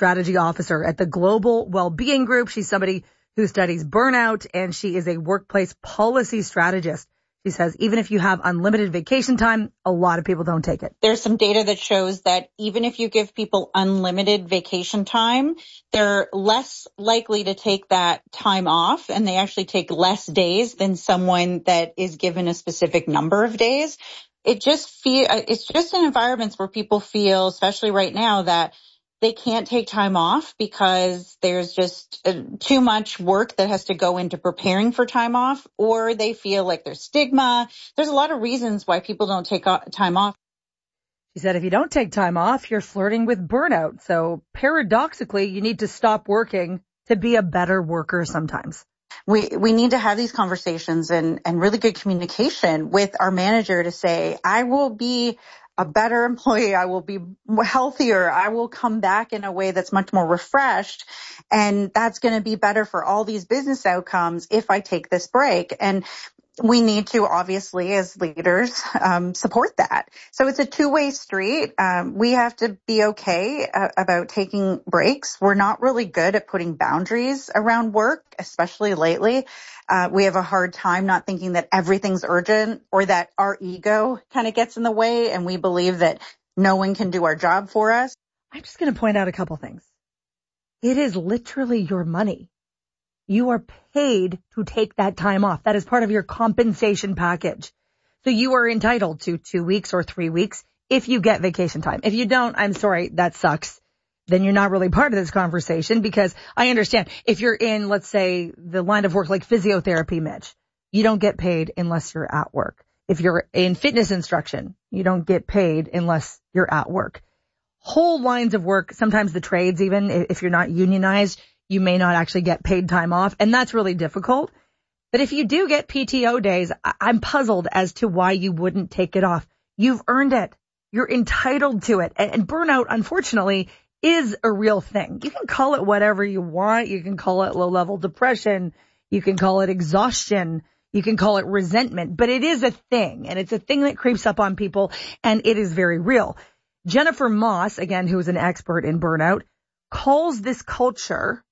strategy officer at the Global Wellbeing Group. She's somebody who studies burnout, and she is a workplace policy strategist. She says even if you have unlimited vacation time, a lot of people don't take it. There's some data that shows that even if you give people unlimited vacation time, they're less likely to take that time off, and they actually take less days than someone that is given a specific number of days. It's just in environments where people feel, especially right now, that they can't take time off because there's just too much work that has to go into preparing for time off, or they feel like there's stigma. There's a lot of reasons why people don't take time off. She said if you don't take time off, you're flirting with burnout. So paradoxically, you need to stop working to be a better worker sometimes. We need to have these conversations and really good communication with our manager to say, I will be a better employee. I will be healthier. I will come back in a way that's much more refreshed. And that's going to be better for all these business outcomes if I take this break. And we need to, obviously, as leaders, support that. So it's a two-way street. We have to be okay about taking breaks. We're not really good at putting boundaries around work, especially lately. We have a hard time not thinking that everything's urgent or that our ego kind of gets in the way and we believe that no one can do our job for us. I'm just going to point out a couple things. It is literally your money. You are paid to take that time off. That is part of your compensation package. So you are entitled to 2 weeks or 3 weeks if you get vacation time. If you don't, I'm sorry, that sucks. Then you're not really part of this conversation, because I understand if you're in, let's say, the line of work like physiotherapy, Mitch, you don't get paid unless you're at work. If you're in fitness instruction, you don't get paid unless you're at work. Whole lines of work, sometimes the trades even, if you're not unionized, you may not actually get paid time off, and that's really difficult. But if you do get PTO days, I'm puzzled as to why you wouldn't take it off. You've earned it. You're entitled to it. And burnout, unfortunately, is a real thing. You can call it whatever you want. You can call it low-level depression. You can call it exhaustion. You can call it resentment. But it is a thing, and it's a thing that creeps up on people, and it is very real. Jennifer Moss, again, who is an expert in burnout, calls this culture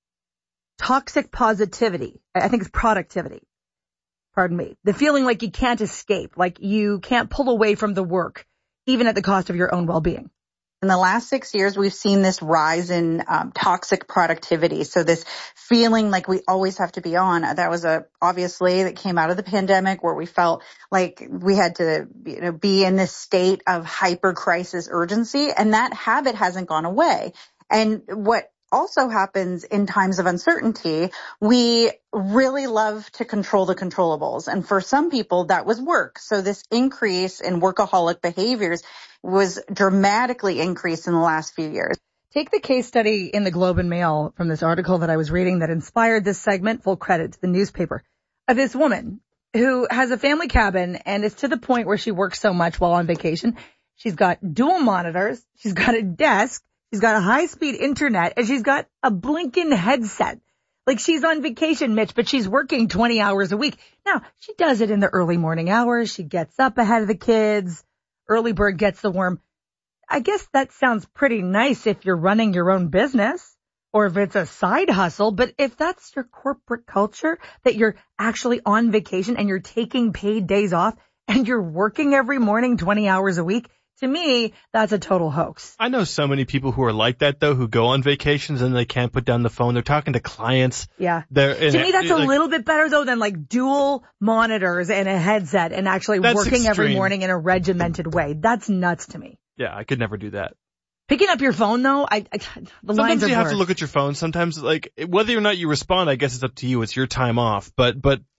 toxic positivity. I think it's productivity. Pardon me. The feeling like you can't escape, like you can't pull away from the work, even at the cost of your own well-being. In the last 6 years, we've seen this rise in toxic productivity. So this feeling like we always have to be on. That was obviously that came out of the pandemic, where we felt like we had to, be in this state of hyper crisis urgency, and that habit hasn't gone away. And what also happens in times of uncertainty, we really love to control the controllables. And for some people, that was work. So this increase in workaholic behaviors was dramatically increased in the last few years. Take the case study in the Globe and Mail from this article that I was reading that inspired this segment, full credit to the newspaper, of this woman who has a family cabin, and it's to the point where she works so much while on vacation. She's got dual monitors. She's got a desk. She's got a high-speed internet, and she's got a blinking headset. Like, she's on vacation, Mitch, but she's working 20 hours a week. Now, she does it in the early morning hours. She gets up ahead of the kids. Early bird gets the worm. I guess that sounds pretty nice if you're running your own business or if it's a side hustle. But if that's your corporate culture, that you're actually on vacation and you're taking paid days off and you're working every morning 20 hours a week, to me, that's a total hoax. I know so many people who are like that, though, who go on vacations and they can't put down the phone. They're talking to clients. Yeah. To me, that's a little bit better, though, than like dual monitors and a headset and actually working every morning in a regimented way. That's nuts to me. Yeah, I could never do that. Picking up your phone, though, the lines are Sometimes you have blurred. to look at your phone. Sometimes, like, whether or not you respond, I guess it's up to you. It's your time off. But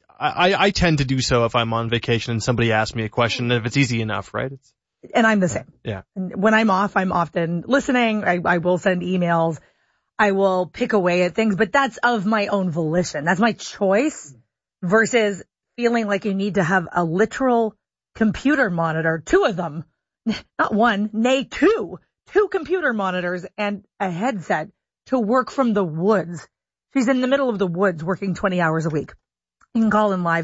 I tend to do so if I'm on vacation and somebody asks me a question, if it's easy enough, right? And I'm the same. Yeah. And when I'm off, I'm often listening. I will send emails. I will pick away at things, but that's of my own volition. That's my choice versus feeling like you need to have a literal computer monitor, 2 of them, not 1, nay 2 computer monitors and a headset to work from the woods. She's in the middle of the woods working 20 hours a week. You can call in live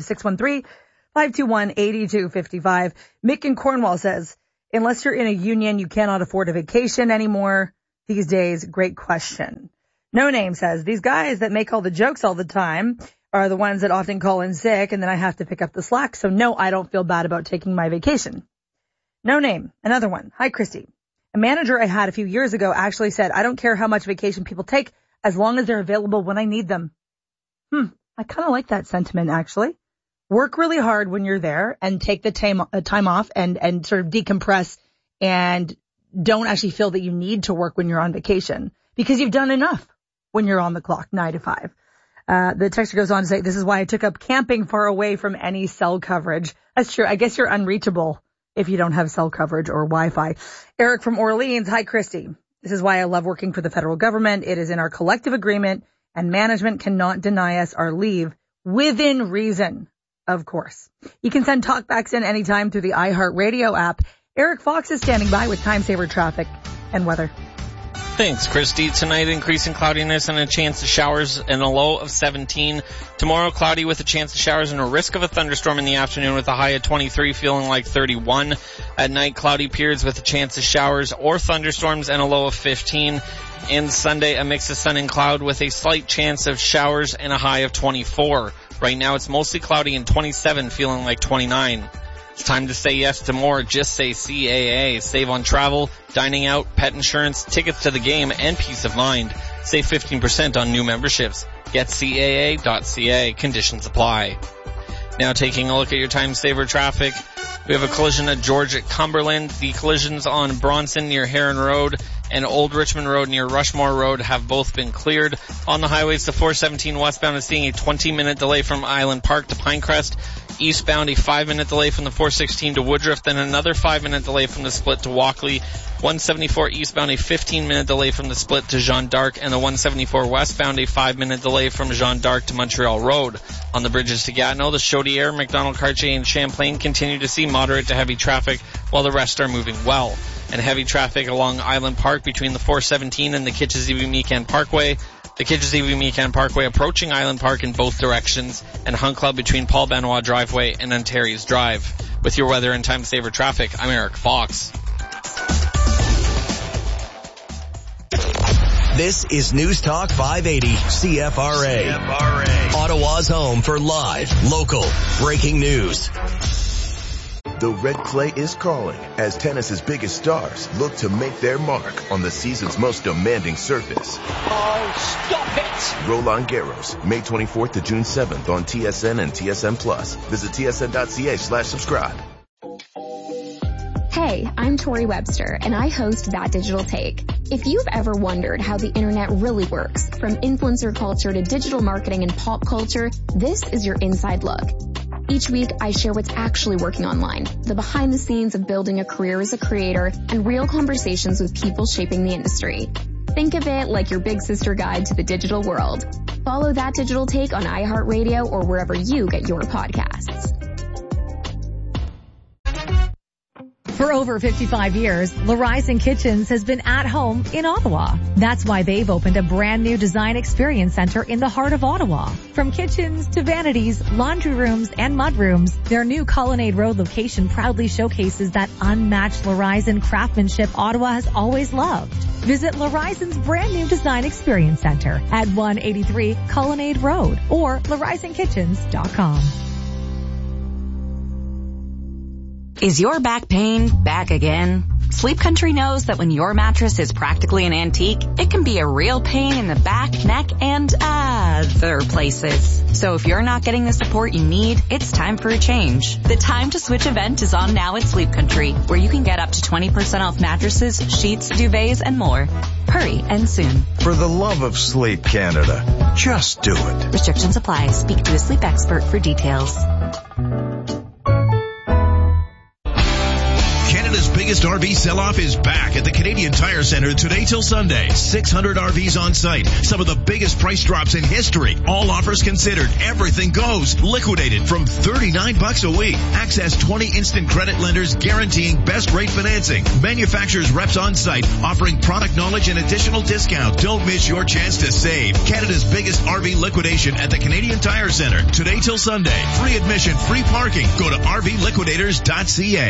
613-521-8255. Mick in Cornwall says, unless you're in a union, you cannot afford a vacation anymore. these days? Great question. No Name says, these guys that make all the jokes all the time are the ones that often call in sick, and then I have to pick up the slack. So no, I don't feel bad about taking my vacation. No Name, another one. Hi, Christy. A manager I had a few years ago actually said, I don't care how much vacation people take as long as they're available when I need them. I kind of like that sentiment, actually. Work really hard when you're there and take the time off and sort of decompress and don't actually feel that you need to work when you're on vacation because you've done enough when you're on the clock, 9 to 5. The texter goes on to say, this is why I took up camping far away from any cell coverage. That's true. I guess you're unreachable if you don't have cell coverage or Wi-Fi. Eric from Orleans. Hi, Christy. This is why I love working for the federal government. It is in our collective agreement, and management cannot deny us our leave within reason, of course. You can send talkbacks in anytime through the iHeartRadio app. Eric Fox is standing by with time saver traffic and weather. Thanks, Christy. Tonight, increasing cloudiness and a chance of showers and a low of 17. Tomorrow, cloudy with a chance of showers and a risk of a thunderstorm in the afternoon with a high of 23, feeling like 31. At night, cloudy periods with a chance of showers or thunderstorms and a low of 15. And Sunday, a mix of sun and cloud with a slight chance of showers and a high of 24. Right now, it's mostly cloudy and 27, feeling like 29. It's time to say yes to more. Just say CAA. Save on travel, dining out, pet insurance, tickets to the game, and peace of mind. Save 15% on new memberships. Get CAA.ca. Conditions apply. Now taking a look at your time saver traffic. We have a collision at George at Cumberland. The collisions on Bronson near Heron Road and Old Richmond Road near Rushmore Road have both been cleared. On the highways, the 417 westbound is seeing a 20-minute delay from Island Park to Pinecrest. Eastbound, a 5-minute delay from the 416 to Woodruff, then another 5-minute delay from the split to Walkley. 174 eastbound, a 15-minute delay from the split to Jeanne d'Arc, and the 174 westbound, a 5-minute delay from Jeanne d'Arc to Montreal Road. On the bridges to Gatineau, the Chaudière, McDonald-Cartier, and Champlain continue to see moderate to heavy traffic, while the rest are moving well. And heavy traffic along Island Park between the 417 and the Kitchissippi-Mecan Parkway. The Kitchissippi-Mecan Parkway approaching Island Park in both directions, and Hunt Club between Paul Benoit Driveway and Ontario's Drive. With your weather and time saver traffic, I'm Eric Fox. This is News Talk 580 CFRA. Ottawa's home for live, local, breaking news. The red clay is calling as tennis's biggest stars look to make their mark on the season's most demanding surface. Oh, stop it! Roland Garros, May 24th to June 7th on TSN and TSN Plus. Visit tsn.ca/subscribe. Hey, I'm Tori Webster, and I host That Digital Take. If you've ever wondered how the internet really works, from influencer culture to digital marketing and pop culture, this is your inside look. Each week, I share what's actually working online, the behind the scenes of building a career as a creator, and real conversations with people shaping the industry. Think of it like your big sister guide to the digital world. Follow That Digital Take on iHeartRadio or wherever you get your podcasts. For over 55 years, Larizon Kitchens has been at home in Ottawa. That's why they've opened a brand new design experience center in the heart of Ottawa. From kitchens to vanities, laundry rooms, and mudrooms, their new Colonnade Road location proudly showcases that unmatched Larizon craftsmanship Ottawa has always loved. Visit Larizon's brand new design experience center at 183 Colonnade Road or LarizonKitchens.com. Is your back pain back again? Sleep Country knows that when your mattress is practically an antique, it can be a real pain in the back, neck, and other places. So if you're not getting the support you need, it's time for a change. The Time to Switch event is on now at Sleep Country, where you can get up to 20% off mattresses, sheets, duvets, and more. Hurry and soon. For the love of sleep, Canada, just do it. Restrictions apply. Speak to a sleep expert for details. Canada's biggest RV sell-off is back at the Canadian Tire Centre today till Sunday. 600 RVs on site. Some of the biggest price drops in history. All offers considered. Everything goes. Liquidated from $39 a week. Access 20 instant credit lenders guaranteeing best rate financing. Manufacturers reps on site offering product knowledge and additional discounts. Don't miss your chance to save. Canada's biggest RV liquidation at the Canadian Tire Centre today till Sunday. Free admission, free parking. Go to rvliquidators.ca.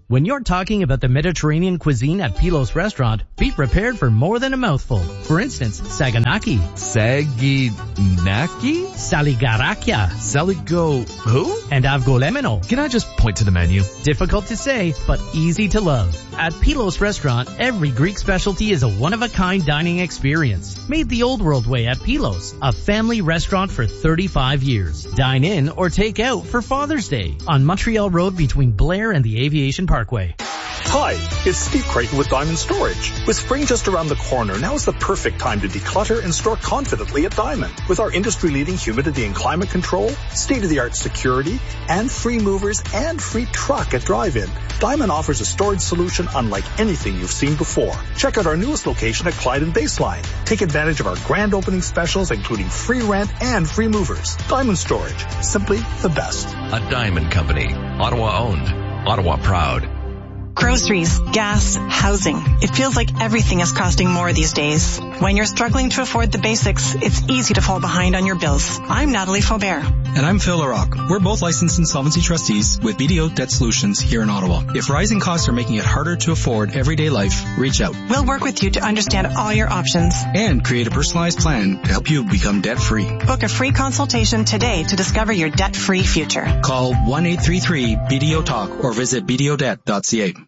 When you're talking about the Mediterranean cuisine at Pilos Restaurant, be prepared for more than a mouthful. For instance, saganaki. Saginaki? Saligarakia. Saligo who? And avgolemeno. Can I just point to the menu? Difficult to say, but easy to love. At Pilos Restaurant, every Greek specialty is a one-of-a-kind dining experience. Made the old world way at Pilos, a family restaurant for 35 years. Dine in or take out for Father's Day on Montreal Road between Blair and the Aviation Parkway. Hi, it's Steve Creighton with Diamond Storage. With spring just around the corner, now is the perfect time to declutter and store confidently at Diamond. With our industry-leading humidity and climate control, state-of-the-art security, and free movers and free truck at drive-in, Diamond offers a storage solution unlike anything you've seen before. Check out our newest location at Clyde and Baseline. Take advantage of our grand opening specials, including free rent and free movers. Diamond Storage, simply the best. A Diamond Company. Ottawa owned. Ottawa proud. Groceries, gas, housing. It feels like everything is costing more these days. When you're struggling to afford the basics, it's easy to fall behind on your bills. I'm Natalie Faubert. And I'm Phil LaRocque. We're both licensed insolvency trustees with BDO Debt Solutions here in Ottawa. If rising costs are making it harder to afford everyday life, reach out. We'll work with you to understand all your options and create a personalized plan to help you become debt-free. Book a free consultation today to discover your debt-free future. Call 1-833-BDO-TALK or visit bdodebt.ca.